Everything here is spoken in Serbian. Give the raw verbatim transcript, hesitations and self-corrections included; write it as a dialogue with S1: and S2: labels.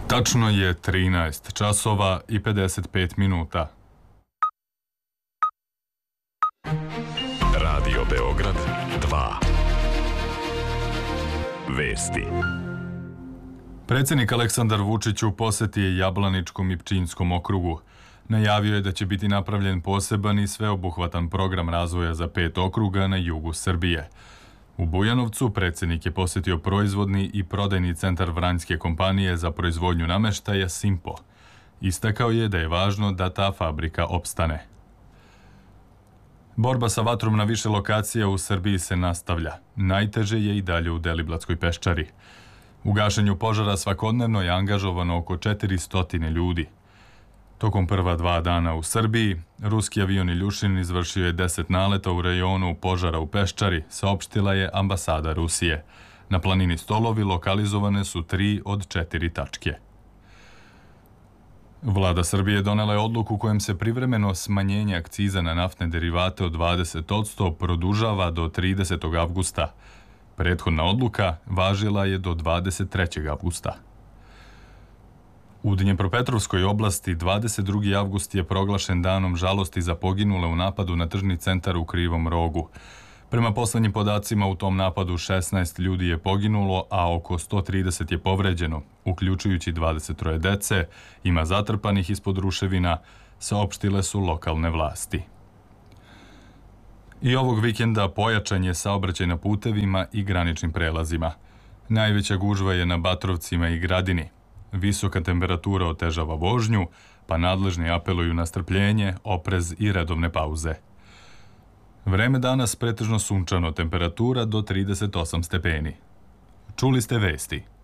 S1: Tačno je trinaest časova i pedeset pet minuta.
S2: Radio Beograd dva. Vesti.
S1: Predsjednik Aleksandar Vučić u posjeti je Jablaničkom i Pčinjskom okrugu. Najavio je da će biti napravljen poseban i sveobuhvatan program razvoja za pet okruga na jugu Srbije. U Bujanovcu predsjednik je posjetio proizvodni i prodajni centar vranjske kompanije za proizvodnju nameštaja Simpo. Istakao je da je važno da ta fabrika opstane. Borba sa vatrom na više lokacija u Srbiji se nastavlja. Najteže je i dalje u Deliblatskoj peščari. U gašenju požara svakodnevno je angažovano oko četiristo ljudi. Tokom prva dva dana u Srbiji, ruski avion Iljušin izvršio je deset naleta u rejonu požara u Peščari, saopštila je ambasada Rusije. Na planini Stolovi lokalizovane su tri od četiri tačke. Vlada Srbije donela je odluku kojom se privremeno smanjenje akciza na naftne derivate od dvadeset posto produžava do tridesetog avgusta. Prethodna odluka važila je do dvadeset trećeg avgusta. U Dnjepropetrovskoj oblasti dvadeset drugi avgust je proglašen danom žalosti za poginule u napadu na tržni centar u Krivom Rogu. Prema poslednjim podacima u tom napadu šesnaest ljudi je poginulo, a oko sto trideset je povređeno, uključujući dvadeset troje dece, ima zatrpanih ispod ruševina, saopštile su lokalne vlasti. I ovog vikenda pojačan je saobraćaj na putevima i graničnim prelazima. Najveća gužva je na Batrovcima i Gradini. Visoka temperatura otežava vožnju, pa nadležni apeluju na strpljenje, oprez i redovne pauze. Vreme danas pretežno sunčano, temperatura do trideset osam stepeni. Čuli ste vesti.